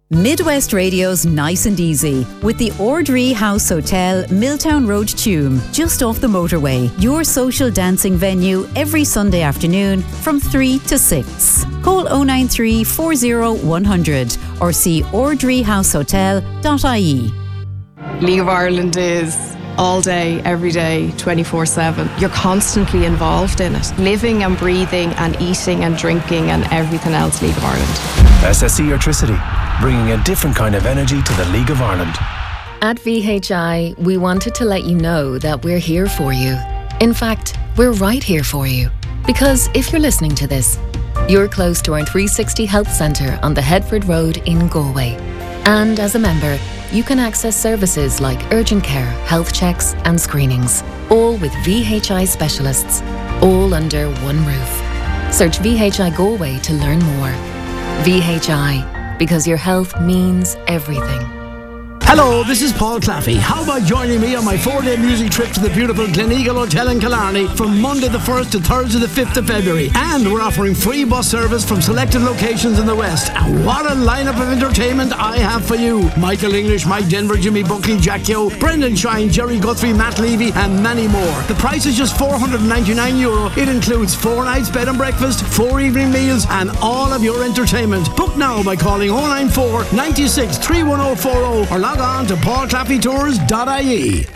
Midwest Radio's Nice and Easy with the Ordree House Hotel, Milltown Road, Tuam, just off the motorway. Your social dancing venue every Sunday afternoon from 3 to 6. Call 093 40 100 or see ordreehousehotel.ie. League of Ireland is all day, every day, 24/7. You're constantly involved in it, living and breathing and eating and drinking and everything else League of Ireland. SSE Electricity, bringing a different kind of energy to the League of Ireland. At VHI, we wanted to let you know that we're here for you. In fact, we're right here for you. Because if you're listening to this, you're close to our 360 Health Centre on the Headford Road in Galway. And as a member, you can access services like urgent care, health checks and screenings, all with VHI specialists, all under one roof. Search VHI Galway to learn more. VHI, because your health means everything. Hello, this is Paul Claffey. How about joining me on my 4-day music trip to the beautiful Gleneagle Hotel in Killarney from Monday the 1st to Thursday the 5th of February. And we're offering free bus service from selected locations in the West. And what a lineup of entertainment I have for you. Michael English, Mike Denver, Jimmy Buckley, Jack Yo, Brendan Shine, Jerry Guthrie, Matt Levy and many more. The price is just €499. It includes 4 nights bed and breakfast, 4 evening meals and all of your entertainment. Book now by calling 094 96 31040 or log on to paulclaffeytours.ie.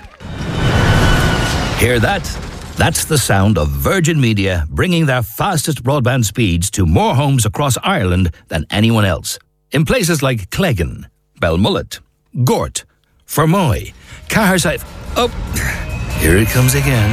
Hear that? That's the sound of Virgin Media bringing their fastest broadband speeds to more homes across Ireland than anyone else. In places like Cleggan, Belmullet, Gort, Fermoy, Caherside... Oh, here it comes again.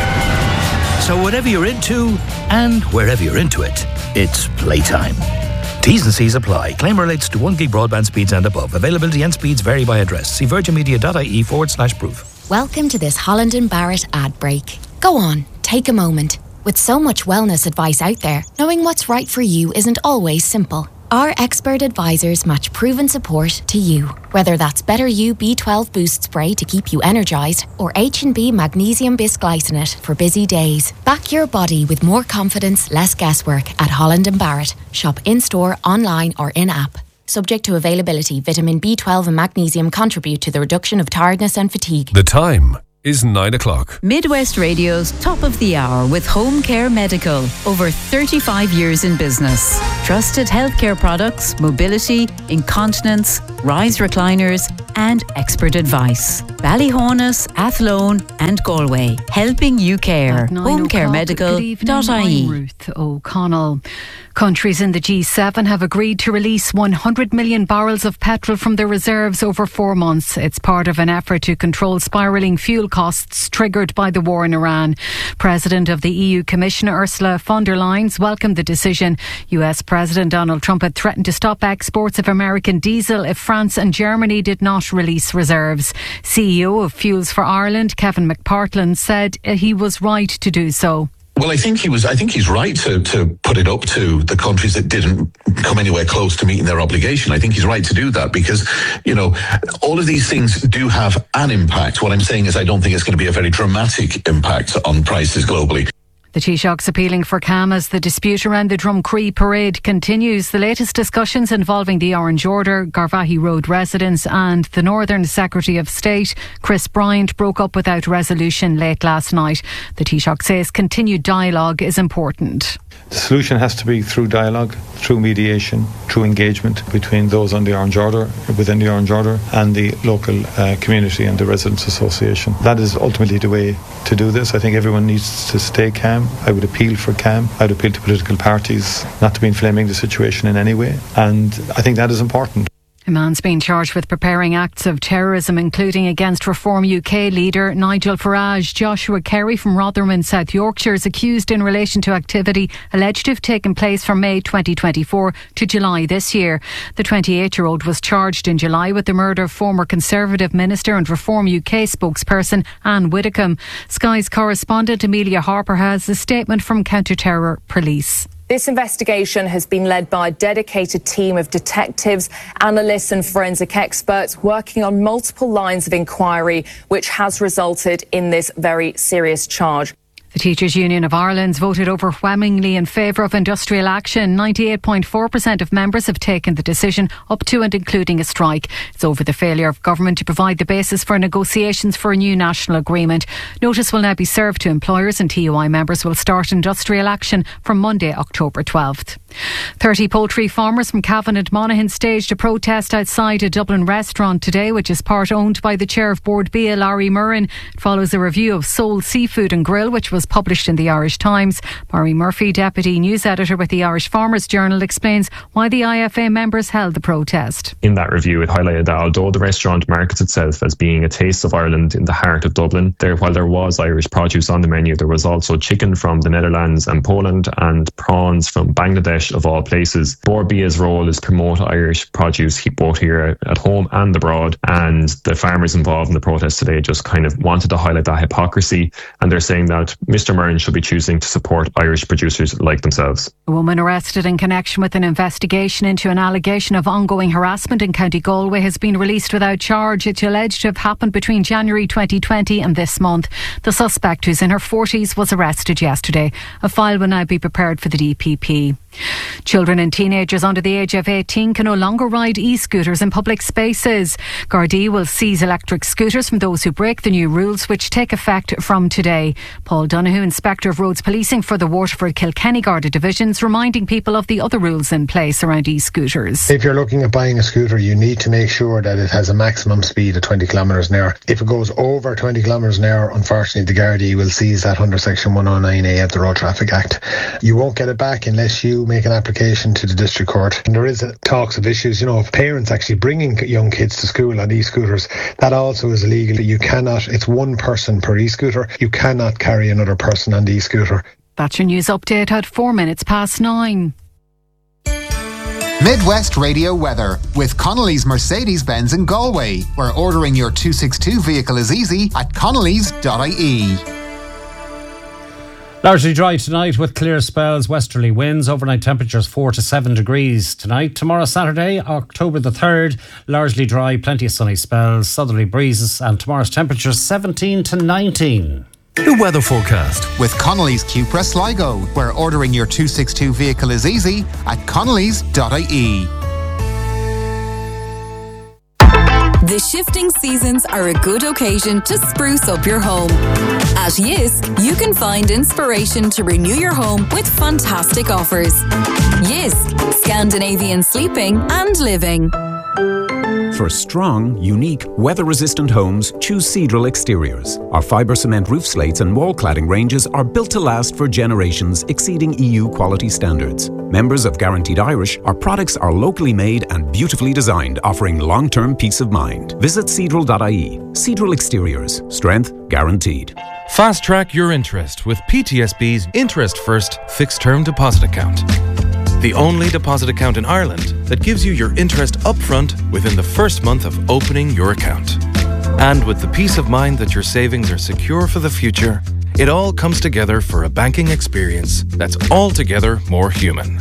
So whatever you're into and wherever you're into it, it's playtime. T's and C's apply. Claim relates to 1 gig broadband speeds and above. Availability and speeds vary by address. See virginmedia.ie/proof. Welcome to this Holland & Barrett ad break. Go on, take a moment. With so much wellness advice out there, knowing what's right for you isn't always simple. Our expert advisors match proven support to you. Whether that's Better You B12 Boost Spray to keep you energised or H&B Magnesium Bisglycinate for busy days. Back your body with more confidence, less guesswork at Holland & Barrett. Shop in-store, online or in-app. Subject to availability, vitamin B12 and magnesium contribute to the reduction of tiredness and fatigue. The time is 9 o'clock. Midwest Radio's Top of the Hour with Home Care Medical. Over 35 years in business. Trusted healthcare products, mobility, incontinence, rise recliners and expert advice. Ballyhonus, Athlone and Galway. Helping you care. homecaremedical.ie. Ruth O'Connell. Countries in the G7 have agreed to release 100 million barrels of petrol from their reserves over 4 months. It's part of an effort to control spiralling fuel costs triggered by the war in Iran. President of the EU Commission Ursula von der Leyen welcomed the decision. US President Donald Trump had threatened to stop exports of American diesel if France and Germany did not release reserves. CEO of Fuels for Ireland, Kevin McPartland, said he was right to do so. Well, I think he's right to put it up to the countries that didn't come anywhere close to meeting their obligation. I think he's right to do that because, all of these things do have an impact. What I'm saying is I don't think it's going to be a very dramatic impact on prices globally. The Taoiseach's appealing for calm as the dispute around the Drumcree parade continues. The latest discussions involving the Orange Order, Garvaghey Road residents and the Northern Secretary of State, Chris Bryant, broke up without resolution late last night. The Taoiseach says continued dialogue is important. The solution has to be through dialogue, through mediation, through engagement between those on the Orange Order, within the Orange Order, and the local community and the Residents' Association. That is ultimately the way to do this. I think everyone needs to stay calm. I would appeal for calm. I would appeal to political parties not to be inflaming the situation in any way. And I think that is important. A man's been charged with preparing acts of terrorism, including against Reform UK leader Nigel Farage. Joshua Kerry from Rotherham in South Yorkshire is accused in relation to activity alleged to have taken place from May 2024 to July this year. The 28-year-old was charged in July with the murder of former Conservative Minister and Reform UK spokesperson Anne Widdecombe. Sky's correspondent Amelia Harper has a statement from Counter-Terror Police. This investigation has been led by a dedicated team of detectives, analysts and forensic experts working on multiple lines of inquiry, which has resulted in this very serious charge. The Teachers' Union of Ireland's voted overwhelmingly in favour of industrial action. 98.4% of members have taken the decision, up to and including a strike. It's over the failure of government to provide the basis for negotiations for a new national agreement. Notice will now be served to employers, and TUI members will start industrial action from Monday, October 12th. 30 poultry farmers from Cavan and Monaghan staged a protest outside a Dublin restaurant today, which is part owned by the chair of Board B, Larry Murrin. It follows a review of Soul Seafood and Grill, which was published in the Irish Times. Murray Murphy, deputy news editor with the Irish Farmers Journal, explains why the IFA members held the protest. In that review, it highlighted that although the restaurant markets itself as being a taste of Ireland in the heart of Dublin, while there was Irish produce on the menu, there was also chicken from the Netherlands and Poland and prawns from Bangladesh, of all places. Board B's role is promote Irish produce both here at home and abroad, and the farmers involved in the protest today just kind of wanted to highlight that hypocrisy, and they're saying that Mr. Murrin should be choosing to support Irish producers like themselves. A woman arrested in connection with an investigation into an allegation of ongoing harassment in County Galway has been released without charge. It's alleged to have happened between January 2020 and this month. The suspect, who's in her 40s, was arrested yesterday. A file will now be prepared for the DPP. Children and teenagers under the age of 18 can no longer ride e-scooters in public spaces. Gardaí will seize electric scooters from those who break the new rules, which take effect from today. Paul Donoghue, Inspector of Roads Policing for the Waterford Kilkenny Garda divisions, reminding people of the other rules in place around e-scooters. If you're looking at buying a scooter, you need to make sure that it has a maximum speed of 20 kilometres an hour. If it goes over 20 kilometres an hour, unfortunately the Gardaí will seize that under Section 109A of the Road Traffic Act. You won't get it back unless you make an application to the district court. And there is talks of issues, of parents actually bringing young kids to school on e-scooters. That also is illegal. You cannot, it's one person per e-scooter. You cannot carry another person on the e-scooter. That's your news update at 9:04. Midwest Radio weather with Connolly's Mercedes-Benz in Galway, where ordering your 262 vehicle is easy at connolly's.ie. Largely dry tonight with clear spells, westerly winds, overnight temperatures 4 to 7 degrees tonight. Tomorrow Saturday, October the 3rd, largely dry, plenty of sunny spells, southerly breezes, and tomorrow's temperatures 17 to 19. The weather forecast with Connolly's Cupra Sligo, where ordering your 262 vehicle is easy at connolly's.ie. The shifting seasons are a good occasion to spruce up your home. At Yisk, you can find inspiration to renew your home with fantastic offers. Yisk, Scandinavian sleeping and living. For strong, unique, weather-resistant homes, choose Cedral Exteriors. Our fibre cement roof slates and wall cladding ranges are built to last for generations, exceeding EU quality standards. Members of Guaranteed Irish, our products are locally made and beautifully designed, offering long-term peace of mind. Visit Cedral.ie. Cedral Exteriors. Strength guaranteed. Fast track your interest with PTSB's Interest First Fixed Term Deposit Account. The only deposit account in Ireland that gives you your interest upfront within the first month of opening your account. And with the peace of mind that your savings are secure for the future, it all comes together for a banking experience that's altogether more human.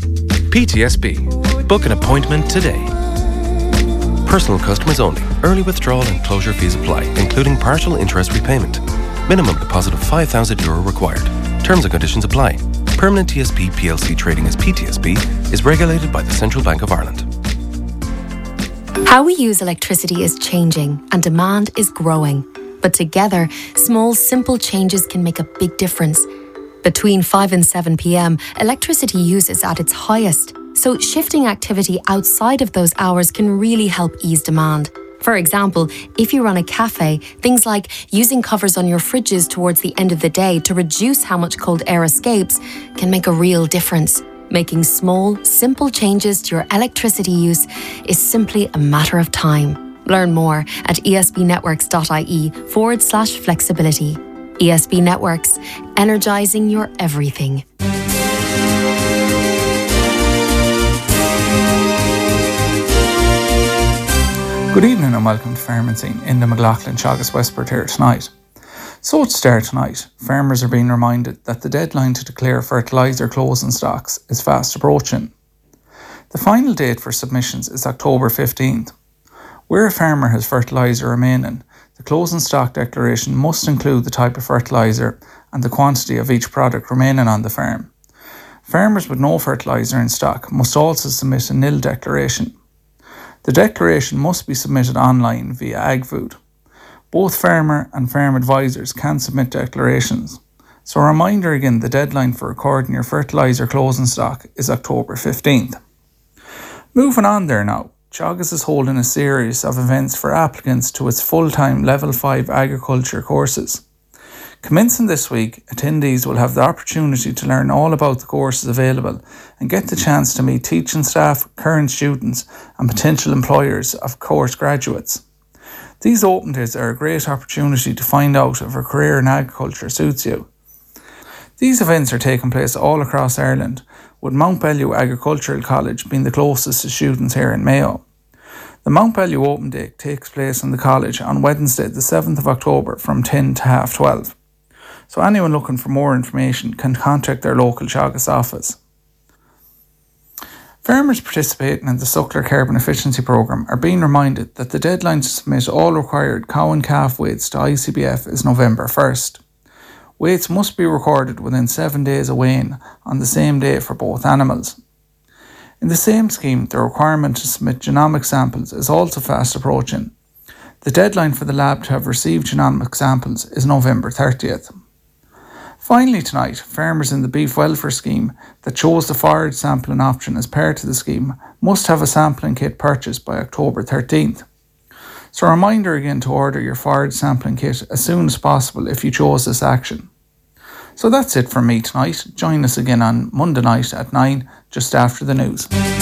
PTSB. Book an appointment today. Personal customers only. Early withdrawal and closure fees apply, including partial interest repayment. Minimum deposit of €5,000 required. Terms and conditions apply. Permanent TSB PLC trading as PTSB is regulated by the Central Bank of Ireland. How we use electricity is changing and demand is growing. But together, small, simple changes can make a big difference. Between 5 and 7 p.m, electricity use is at its highest. So shifting activity outside of those hours can really help ease demand. For example, if you run a cafe, things like using covers on your fridges towards the end of the day to reduce how much cold air escapes can make a real difference. Making small, simple changes to your electricity use is simply a matter of time. Learn more at esbnetworks.ie/flexibility. ESB Networks, energising your everything. Good evening and welcome to Farming Scene in the McLaughlin Teagasc Westport here tonight. So to start tonight, farmers are being reminded that the deadline to declare fertiliser closing stocks is fast approaching. The final date for submissions is October 15th. Where a farmer has fertiliser remaining, the the closing stock declaration must include the type of fertiliser and the quantity of each product remaining on the farm. Farmers with no fertiliser in stock must also submit a nil declaration. The declaration must be submitted online via AgFood. Both farmer and farm advisors can submit declarations. So a reminder again, the deadline for recording your fertiliser closing stock is October 15th. Moving on there now, Teagasc is holding a series of events for applicants to its full-time Level 5 agriculture courses. Commencing this week, attendees will have the opportunity to learn all about the courses available and get the chance to meet teaching staff, current students and potential employers of course graduates. These open days are a great opportunity to find out if a career in agriculture suits you. These events are taking place all across Ireland, with Mountbellew Agricultural College being the closest to students here in Mayo. The Mountbellew Open Day takes place in the college on Wednesday the 7th of October from 10 to 12:30. So anyone looking for more information can contact their local Teagasc office. Farmers participating in the Suckler Carbon Efficiency Programme are being reminded that the deadline to submit all required cow and calf weights to ICBF is November 1st. Weights must be recorded within 7 days of weighing on the same day for both animals. In the same scheme, the requirement to submit genomic samples is also fast approaching. The deadline for the lab to have received genomic samples is November 30th. Finally tonight, farmers in the beef welfare scheme that chose the forage sampling option as part of the scheme must have a sampling kit purchased by October 13th. So a reminder again to order your forage sampling kit as soon as possible if you chose this action. So that's it from me tonight. Join us again on Monday night at 9, just after the news.